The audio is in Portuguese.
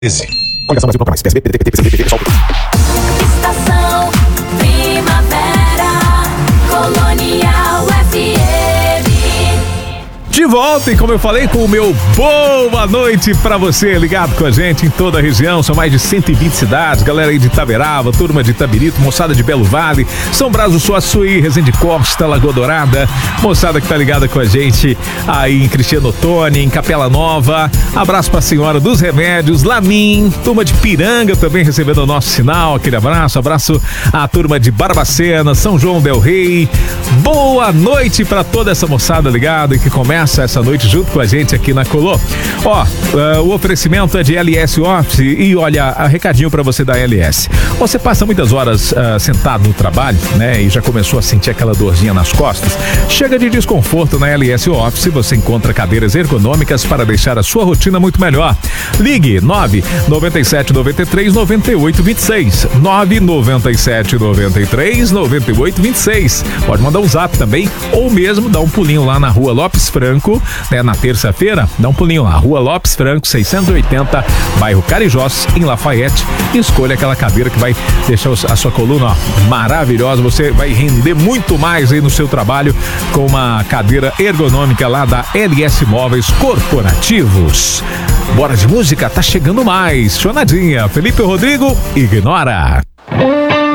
Coligação Brasil Planta Mais, PSB, PDT, PT, PCB, PSOL. Estação Primavera, Colonial FM. De volta, e como eu falei, com o meu boa noite pra você, ligado com a gente em toda a região. São mais de 120 cidades, galera aí de Itaberaba, turma de Itabirito, moçada de Belo Vale, São Brás do Suaçuí, Resende Costa, Lagoa Dourada, moçada que tá ligada com a gente aí em Cristiano Ottoni, em Capela Nova. Abraço pra Senhora dos Remédios, Lamin, turma de Piranga também recebendo o nosso sinal, aquele abraço à turma de Barbacena, São João del Rei. Boa noite pra toda essa moçada ligada que começa essa noite junto com a gente aqui na Colô. O oferecimento é de LS Office e olha, recadinho pra você da LS. Você passa muitas horas sentado no trabalho, né? E já começou a sentir aquela dorzinha nas costas? Chega de desconforto na LS Office, você encontra cadeiras ergonômicas para deixar a sua rotina muito melhor. Ligue 997939826. 997939826. Pode mandar um zap também, ou mesmo dar um pulinho lá na Rua Lopes Franco, né, na terça-feira, dá um pulinho lá, Rua Lopes Franco, 680, bairro Carijós, em Lafayette. Escolha aquela cadeira que vai deixar a sua coluna maravilhosa. Você vai render muito mais aí no seu trabalho com uma cadeira ergonômica lá da LS Móveis Corporativos. Bora de música, tá chegando mais. Chonadinha, Felipe Rodrigo, Ignora.